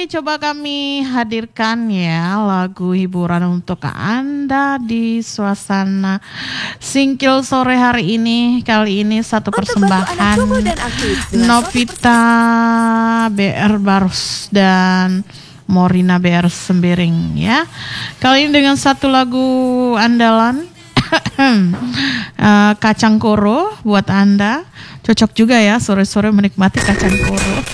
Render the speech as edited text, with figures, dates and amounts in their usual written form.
coba kami hadirkan ya lagu hiburan untuk Anda di suasana Singkil sore hari ini. Kali ini satu persembahan Novita BR Barus dan Morina BR Sembiring ya. Kali ini dengan satu lagu andalan Kacang Koro buat Anda. Cocok juga ya sore-sore menikmati kacang koro.